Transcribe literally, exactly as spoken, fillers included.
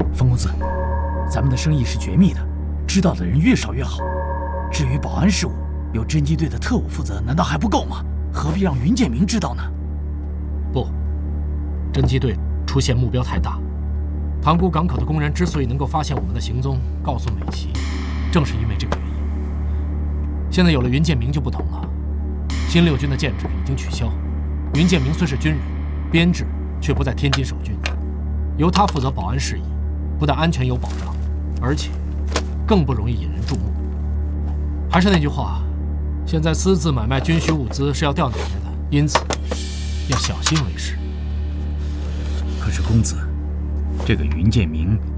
冯公子，咱们的生意是绝密的，知道的人越少越好。至于保安事务，由侦缉队的特务负责，难道还不够吗？何必让云建明知道呢？ 不，侦缉队出现目标太大。塘沽港口的工人之所以能够发现我们的行踪，告诉美琪，正是因为这个原因。现在有了云建明就不同了，新六军的建制已经取消，云建明虽是军人，编制却不在天津守军，由他负责保安事宜，不但安全有保障，而且更不容易引人注目。还是那句话，现在私自买卖军需物资是要掉奶奶的，因此要小心为是。 可是公子，这个云建明